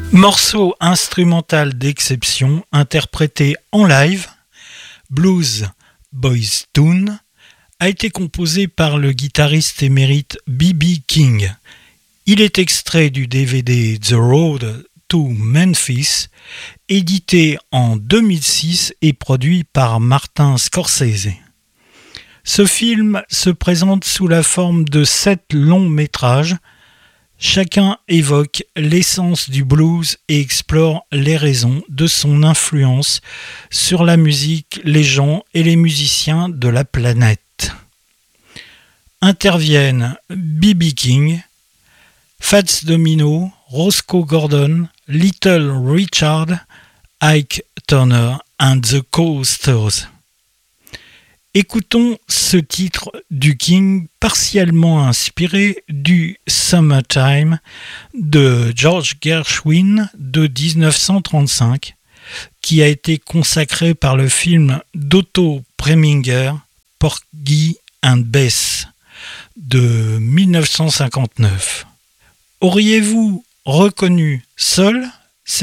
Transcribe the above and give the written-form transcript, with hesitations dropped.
Morceau instrumental d'exception interprété en live, Blues Boys Tune, a été composé par le guitariste émérite B.B. King. Il est extrait du DVD The Road to Memphis, édité en 2006 et produit par Martin Scorsese. Ce film se présente sous la forme de 7 longs métrages. Chacun évoque l'essence du blues et explore les raisons de son influence sur la musique, les gens et les musiciens de la planète. Interviennent B.B. King, Fats Domino, Roscoe Gordon, Little Richard, Ike Turner and the Coasters. Écoutons ce titre du King partiellement inspiré du Summertime de George Gershwin de 1935 qui a été consacré par le film d'Otto Preminger Porgy and Bess de 1959. Auriez-vous reconnu seul cette mélodie ?